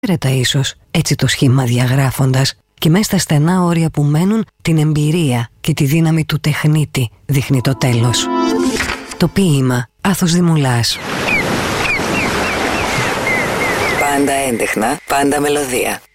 Ρέτα ίσως, έτσι το σχήμα διαγράφοντας, και μέσα στα στενά όρια που μένουν την εμπειρία και τη δύναμη του τεχνίτη δείχνει το τέλος. Το ποίημα Άθος Δημουλάς. Πάντα έντεχνα, πάντα μελωδία.